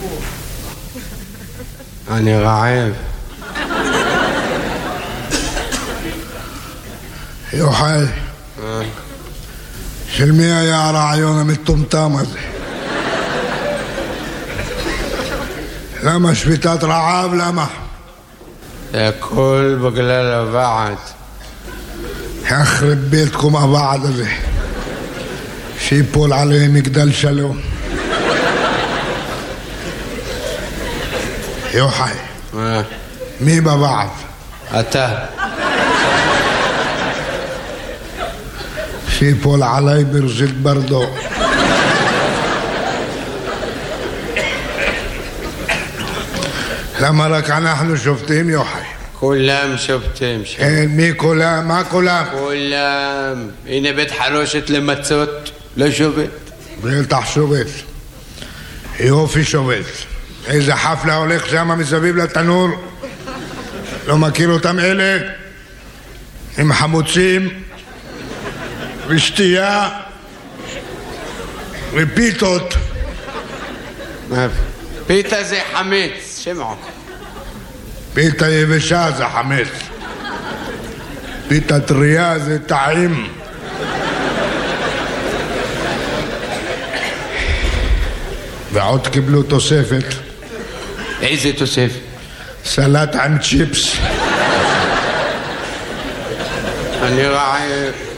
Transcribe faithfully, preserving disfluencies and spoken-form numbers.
אני רעב. יוחאי, של מי היה הרעיון המטומטם הזה? למה שביתת רעב? למה? זה הכל בגלל הוועד. יחרב ביתכם הוועד הזה, שיפול עליהם מגדל שלום. יוחאי, מי בוועד? אתה. שיפול עלי ברזית ברדו. למה רק אנחנו שופטים, יוחאי? כולם שובתים שם. כן, מי כולם? מה כולם? כולם. הנה בית חרושת למצות, לא שובת. בטח שובת. יופי שובת. איזה חפלה הולך שם מסביב לתנור. לא מכיר אותם אלה? עם חמוצים ושתייה ופיתות. פיתה זה חמץ, שמעו. פיתה יבשה זה חמץ. פיתה טריה זה טעים. ועוד קיבלו תוספת. איזה תוספת? סלט עם צ'יפס. אני רעב.